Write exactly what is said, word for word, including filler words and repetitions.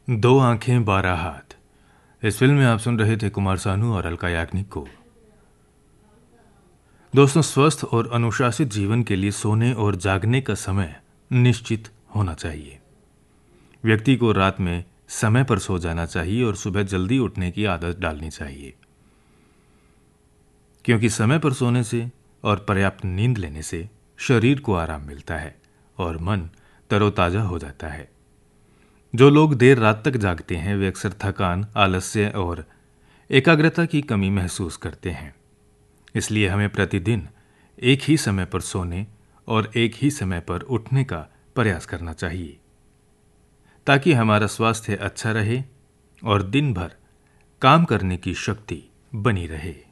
दो आंखें बारह हाथ। इस फिल्म में आप सुन रहे थे कुमार सानू और अलका याग्निक को। दोस्तों, स्वस्थ और अनुशासित जीवन के लिए सोने और जागने का समय निश्चित होना चाहिए। व्यक्ति को रात में समय पर सो जाना चाहिए और सुबह जल्दी उठने की आदत डालनी चाहिए, क्योंकि समय पर सोने से और पर्याप्त नींद लेने से शरीर को आराम मिलता है और मन तरोताजा हो जाता है। जो लोग देर रात तक जागते हैं वे अक्सर थकान, आलस्य और एकाग्रता की कमी महसूस करते हैं। इसलिए हमें प्रतिदिन एक ही समय पर सोने और एक ही समय पर उठने का प्रयास करना चाहिए, ताकि हमारा स्वास्थ्य अच्छा रहे और दिन भर काम करने की शक्ति बनी रहे।